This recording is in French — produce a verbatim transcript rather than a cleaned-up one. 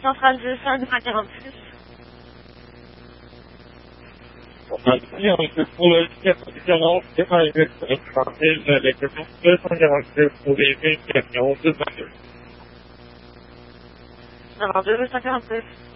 centrale de cinq deux cent quarante-six. On a dit pour le quarante, c'est pas exactement français, les camions deux cent quarante-six pour les vingt camions deux cent quarante-six. Alors, deux cent quarante-six.